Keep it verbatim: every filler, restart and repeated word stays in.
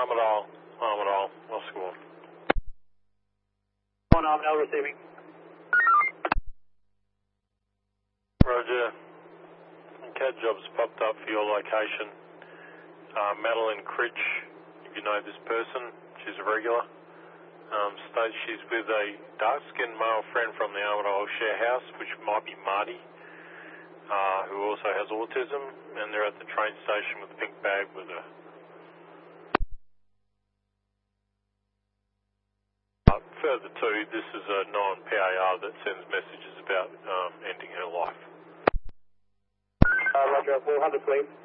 Armadale, Armadale, Oscar one. One Armadale receiving. Roger. C A D jobs popped up for your location. Uh, Madeline Critch, if you know this person, she's a regular. Um, states she's with a dark-skinned male friend from the Armadale share house, which might be Marty, uh, who also has autism, and they're at the train station with a pink bag with her. Uh, further to, this is a non-P A R that sends messages about um, ending her life. Uh, Roger, four hundred please.